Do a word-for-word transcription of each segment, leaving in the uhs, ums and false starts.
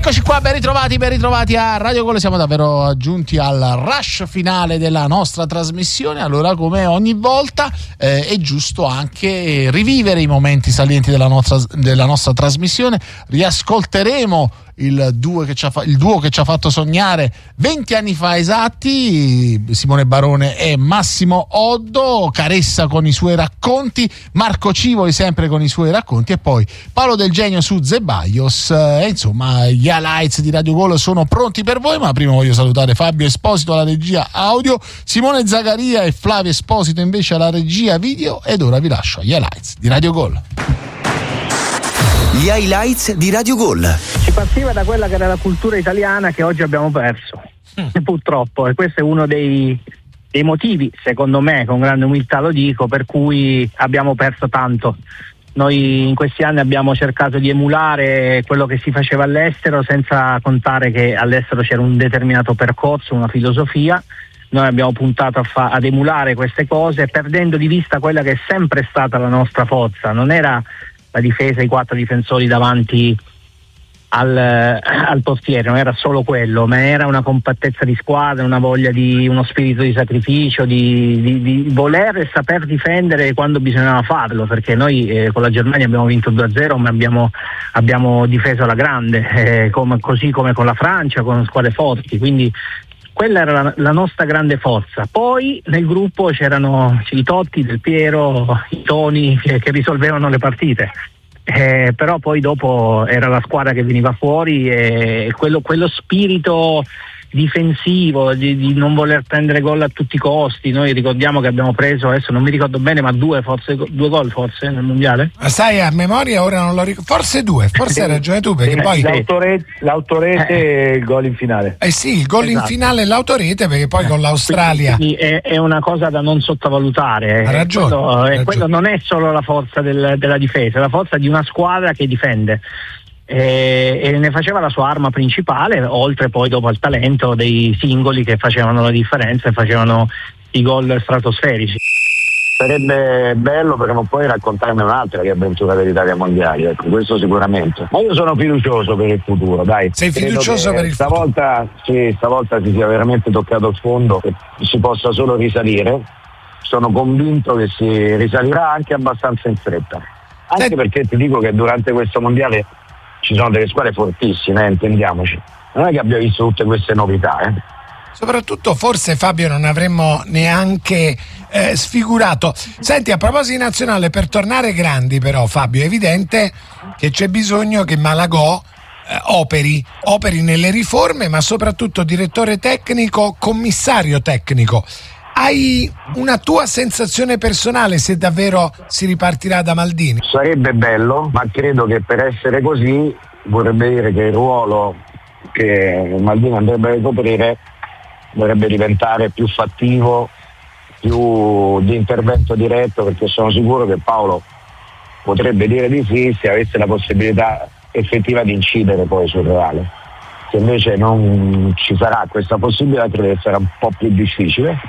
Eccoci qua, ben ritrovati, ben ritrovati a Radio Gol. Siamo davvero giunti al rush finale della nostra trasmissione. Allora, come ogni volta, eh, è giusto anche rivivere i momenti salienti della nostra, della nostra trasmissione. Riascolteremo il duo che ci ha, il duo che ci ha fatto sognare venti anni fa esatti, Simone Barone e Massimo Oddo, Caressa con i suoi racconti, Marco Civoli sempre con i suoi racconti e poi Paolo Del Genio su Zebaios. E insomma, gli highlights di Radio Gol sono pronti per voi, ma prima voglio salutare Fabio Esposito alla regia audio, Simone Zagaria e Flavio Esposito invece alla regia video, ed ora vi lascio agli highlights di Radio Gol. Gli highlights di Radio Gol. Si partiva da quella che era la cultura italiana che oggi abbiamo perso, mm. purtroppo, e questo è uno dei, dei motivi, secondo me, con grande umiltà lo dico, per cui abbiamo perso tanto. Noi in questi anni abbiamo cercato di emulare quello che si faceva all'estero, senza contare che all'estero c'era un determinato percorso, una filosofia. Noi abbiamo puntato a fa- ad emulare queste cose, perdendo di vista quella che è sempre stata la nostra forza. Non era la difesa, i quattro difensori davanti al, al portiere, non era solo quello, ma era una compattezza di squadra, una voglia di uno spirito di sacrificio, di, di, di voler e saper difendere quando bisognava farlo, perché noi eh, con la Germania abbiamo vinto due a zero, ma abbiamo, abbiamo difeso alla grande, eh, come, così come con la Francia, con squadre forti, quindi quella era la, la nostra grande forza. Poi nel gruppo c'erano i Totti, Del Piero, i Toni che, che risolvevano le partite, eh, però poi dopo era la squadra che veniva fuori, e quello, quello spirito difensivo di, di non voler prendere gol a tutti i costi. Noi ricordiamo che abbiamo preso, adesso non mi ricordo bene, ma due forse due gol forse nel mondiale. Ma sai, a memoria ora non lo ricordo, forse due, forse sì. Hai ragione tu, perché sì, poi l'autorete, l'autorete eh. e il gol in finale. Eh sì, il gol esatto. in finale e l'autorete, perché poi con l'Australia quindi, quindi è, è una cosa da non sottovalutare. Ha ragione, quello, ha ragione. Quello non è solo la forza del, della difesa, è la forza di una squadra che difende. E, e ne faceva la sua arma principale, oltre poi dopo al talento dei singoli che facevano la differenza e facevano i gol stratosferici. Sarebbe bello prima o poi raccontarne un'altra che avventura dell'Italia mondiale, ecco, questo sicuramente. Ma io sono fiducioso per il futuro, dai. Sei fiducioso per il stavolta, futuro? Sì, stavolta si sia veramente toccato il fondo, che si possa solo risalire. Sono convinto che si risalirà anche abbastanza in fretta. Anche eh. perché ti dico che durante questo mondiale ci sono delle squadre fortissime, eh, intendiamoci. Non è che abbia visto tutte queste novità, eh. Soprattutto forse, Fabio, non avremmo neanche eh, sfigurato. Senti, a proposito di nazionale, per tornare grandi però, Fabio, è evidente che c'è bisogno che Malagò eh, operi, operi nelle riforme, ma soprattutto direttore tecnico, commissario tecnico. Hai una tua sensazione personale se davvero si ripartirà da Maldini? Sarebbe bello, ma credo che per essere così vorrebbe dire che il ruolo che Maldini andrebbe a ricoprire dovrebbe diventare più fattivo, più di intervento diretto, perché sono sicuro che Paolo potrebbe dire di sì se avesse la possibilità effettiva di incidere poi sul Reale. Se invece non ci sarà questa possibilità, credo che sarà un po' più difficile.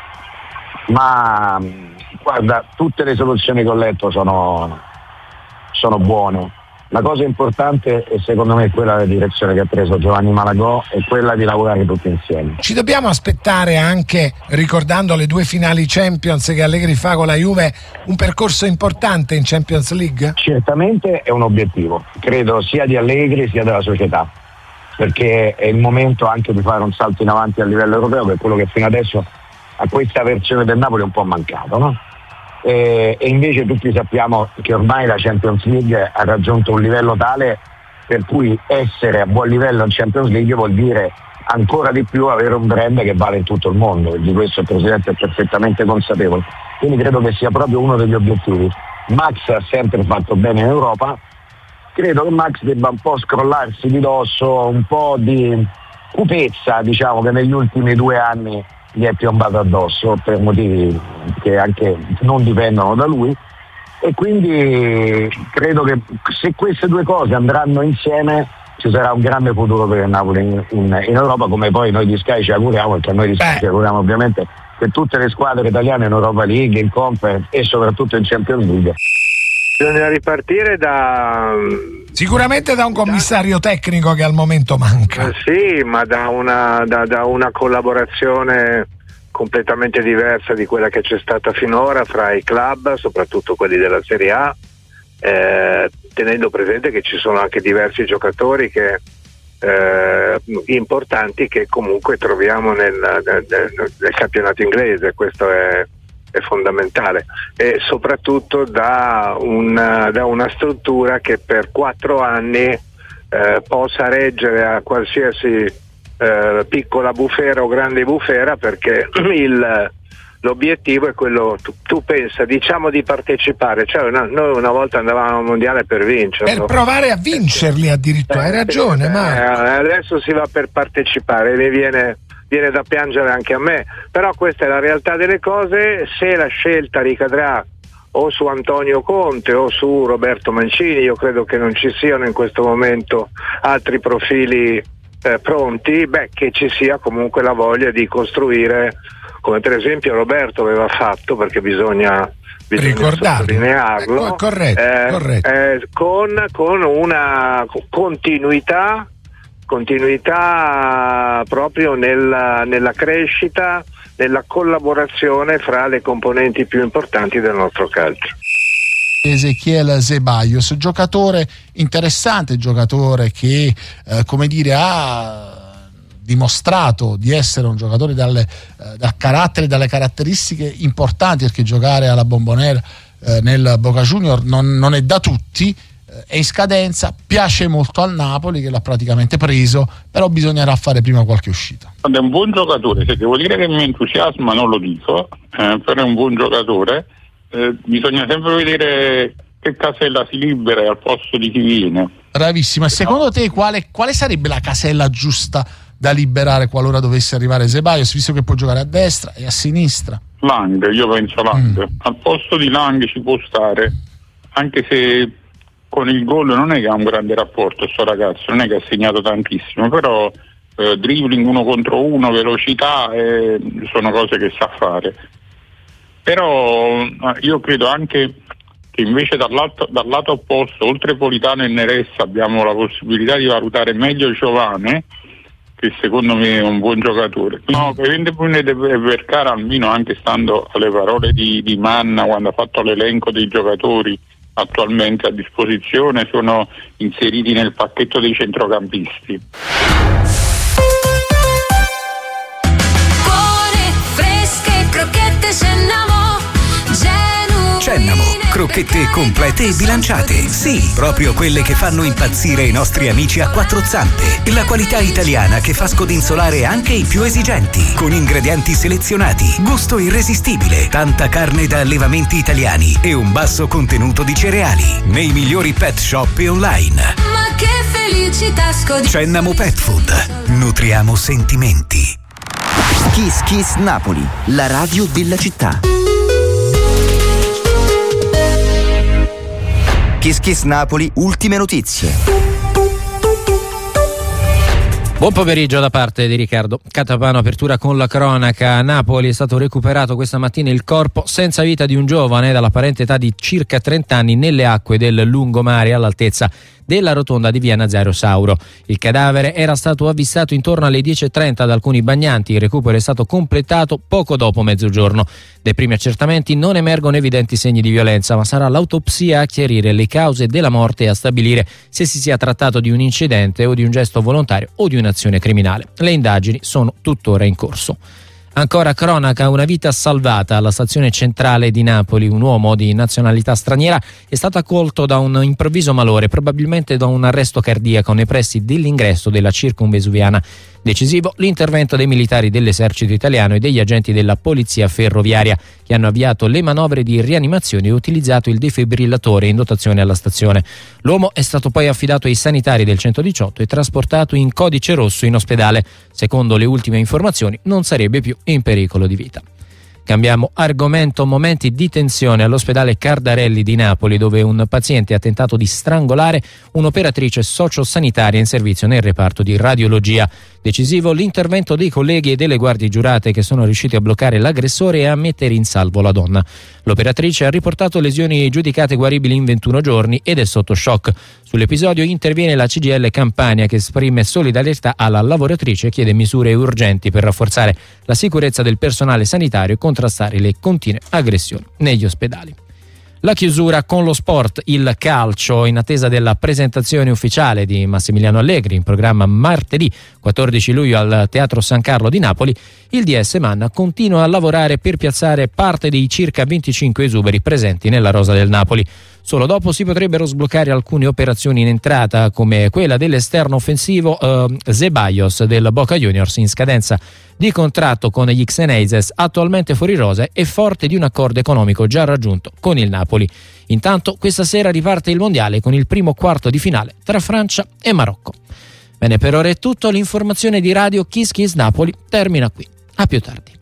Ma guarda, tutte le soluzioni che ho letto sono, sono buone. La cosa importante è, secondo me, quella della direzione che ha preso Giovanni Malagò, e quella di lavorare tutti insieme. Ci dobbiamo aspettare anche, ricordando le due finali Champions che Allegri fa con la Juve, un percorso importante in Champions League? Certamente è un obiettivo, credo sia di Allegri sia della società, perché è il momento anche di fare un salto in avanti a livello europeo, che è quello che fino adesso a questa versione del Napoli è un po' mancato, no? E, e invece tutti sappiamo che ormai la Champions League ha raggiunto un livello tale per cui essere a buon livello in Champions League vuol dire ancora di più avere un brand che vale in tutto il mondo, e di questo il Presidente è perfettamente consapevole. Quindi credo che sia proprio uno degli obiettivi. Max ha sempre fatto bene in Europa, credo che Max debba un po' scrollarsi di dosso un po' di cupezza, diciamo, che negli ultimi due anni gli è piombato addosso per motivi che anche non dipendono da lui, e quindi credo che se queste due cose andranno insieme ci sarà un grande futuro per il Napoli in, in, in Europa, come poi noi di Sky ci auguriamo, perché noi di Sky Beh. ci auguriamo ovviamente che tutte le squadre italiane in Europa League, in Conference e soprattutto in Champions League Bisogna ripartire da... Sicuramente da un commissario tecnico che al momento manca. Eh, sì, ma da una, da, da una collaborazione completamente diversa di quella che c'è stata finora fra i club, soprattutto quelli della Serie A, eh, tenendo presente che ci sono anche diversi giocatori che, eh, importanti che comunque troviamo nel, nel, nel campionato inglese. Questo è, è fondamentale, e soprattutto da una, da una struttura che per quattro anni eh, possa reggere a qualsiasi eh, piccola bufera o grande bufera, perché il, l'obiettivo è quello, tu, tu pensa, diciamo, di partecipare, cioè una, noi una volta andavamo al mondiale per vincerlo, per provare a vincerli addirittura, hai ragione, eh, ma adesso si va per partecipare, ne viene viene da piangere anche a me, però questa è la realtà delle cose. Se la scelta ricadrà o su Antonio Conte o su Roberto Mancini, io credo che non ci siano in questo momento altri profili eh, pronti, beh, che ci sia comunque la voglia di costruire, come per esempio Roberto aveva fatto, perché bisogna, bisogna sottolinearlo, eh, corretto, eh, corretto. Eh, con, con una continuità continuità proprio nella, nella crescita, nella collaborazione fra le componenti più importanti del nostro calcio. Ezequiel Ceballos, giocatore interessante, giocatore che eh, come dire ha dimostrato di essere un giocatore dalle, eh, dal carattere, dalle caratteristiche importanti, perché giocare alla Bombonera eh, nel Boca Junior non, non è da tutti. È in scadenza, piace molto al Napoli che l'ha praticamente preso, però bisognerà fare prima qualche uscita. È un buon giocatore, se devo dire che mi entusiasma non lo dico, eh, però è un buon giocatore, eh, bisogna sempre vedere che casella si libera al posto di chi viene. Bravissimo, e secondo te quale, quale sarebbe la casella giusta da liberare qualora dovesse arrivare Ceballos, visto che può giocare a destra e a sinistra? Lang, io penso Lang, mm. al posto di Lang ci può stare, anche se con il gol non è che ha un grande rapporto sto ragazzo, non è che ha segnato tantissimo, però eh, dribbling uno contro uno, velocità, eh, sono cose che sa fare. Però eh, io credo anche che invece dal lato, dal lato opposto, oltre Politano e Neres, abbiamo la possibilità di valutare meglio Giovane, che secondo me è un buon giocatore. No, evidentemente Vergara, almeno anche stando alle parole di, di Manna quando ha fatto l'elenco dei giocatori attualmente a disposizione, sono inseriti nel pacchetto dei centrocampisti. Buone, fresche, crocchette Cennamo, genuine. Cennamo, crocchette complete e bilanciate. Sì, proprio quelle che fanno impazzire i nostri amici a quattro zampe. La qualità italiana che fa scodinzolare anche i più esigenti. Con ingredienti selezionati, gusto irresistibile, tanta carne da allevamenti italiani e un basso contenuto di cereali. Nei migliori pet shop e online. Ma che felicità scodi. Cennamo Pet Food. Nutriamo sentimenti. Kiss Kiss Napoli, la radio della città. Kiss Kiss Napoli, ultime notizie. Buon pomeriggio da parte di Riccardo Catapano. Apertura con la cronaca. A Napoli è stato recuperato questa mattina il corpo senza vita di un giovane dall'apparente età di circa trenta anni nelle acque del lungomare all'altezza della rotonda di via Nazario Sauro. Il cadavere era stato avvistato intorno alle dieci e trenta da alcuni bagnanti. Il recupero è stato completato poco dopo mezzogiorno. Dai primi accertamenti non emergono evidenti segni di violenza, ma sarà l'autopsia a chiarire le cause della morte e a stabilire se si sia trattato di un incidente o di un gesto volontario o di un'azione criminale. Le indagini sono tuttora in corso. Ancora cronaca, una vita salvata alla stazione centrale di Napoli. Un uomo di nazionalità straniera è stato accolto da un improvviso malore, probabilmente da un arresto cardiaco nei pressi dell'ingresso della Circumvesuviana. Decisivo l'intervento dei militari dell'esercito italiano e degli agenti della polizia ferroviaria, che hanno avviato le manovre di rianimazione e utilizzato il defibrillatore in dotazione alla stazione. L'uomo è stato poi affidato ai sanitari del centodiciotto e trasportato in codice rosso in ospedale. Secondo le ultime informazioni non sarebbe più in pericolo di vita. Cambiamo argomento, momenti di tensione all'ospedale Cardarelli di Napoli, dove un paziente ha tentato di strangolare un'operatrice sociosanitaria in servizio nel reparto di radiologia. Decisivo l'intervento dei colleghi e delle guardie giurate che sono riusciti a bloccare l'aggressore e a mettere in salvo la donna. L'operatrice ha riportato lesioni giudicate guaribili in ventuno giorni ed è sotto shock. Sull'episodio interviene la C G I L Campania, che esprime solidarietà alla lavoratrice e chiede misure urgenti per rafforzare la sicurezza del personale sanitario e contrastare le continue aggressioni negli ospedali. La chiusura con lo sport, il calcio, in attesa della presentazione ufficiale di Massimiliano Allegri in programma martedì quattordici luglio al Teatro San Carlo di Napoli. Il D S Manna continua a lavorare per piazzare parte dei circa venticinque esuberi presenti nella rosa del Napoli. Solo dopo si potrebbero sbloccare alcune operazioni in entrata, come quella dell'esterno offensivo eh, Zeballos del Boca Juniors, in scadenza di contratto con gli Xeneises, attualmente fuori rosa e forte di un accordo economico già raggiunto con il Napoli. Intanto questa sera riparte il mondiale con il primo quarto di finale tra Francia e Marocco. Bene, per ora è tutto. L'informazione di Radio Kiss Kiss Napoli termina qui. A più tardi.